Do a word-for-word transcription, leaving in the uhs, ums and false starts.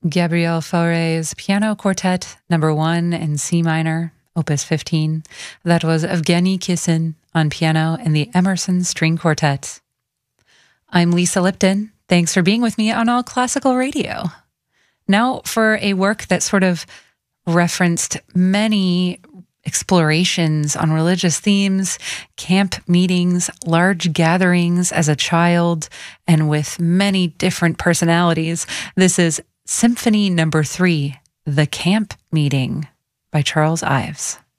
Gabriel Fauré's Piano Quartet Number One in C minor, Opus fifteen. That was Evgeny Kissin on piano and the Emerson String Quartet. I'm Lisa Lipton. Thanks for being with me on All Classical Radio. Now for a work that sort of referenced many explorations on religious themes, camp meetings, large gatherings as a child, and with many different personalities. This is Symphony Number Three, The Camp Meeting by Charles Ives.